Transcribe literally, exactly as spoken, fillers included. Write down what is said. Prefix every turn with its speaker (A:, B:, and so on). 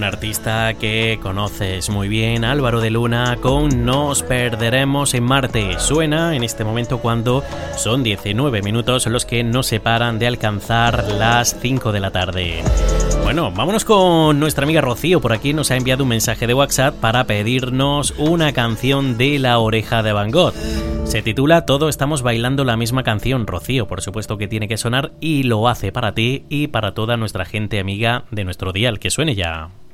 A: artista que conoces muy bien, Álvaro de Luna, con Nos perderemos en Marte. Suena en este momento cuando son diecinueve minutos los que nos separan de alcanzar las cinco de la tarde. Bueno, vámonos con nuestra amiga Rocío. Por aquí nos ha enviado un mensaje de WhatsApp para pedirnos una canción de La Oreja de Van Gogh. Se titula Todos estamos bailando la misma canción, Rocío. Por supuesto que tiene que sonar y lo hace para ti y para toda nuestra gente amiga de nuestro dial. Que suene ya.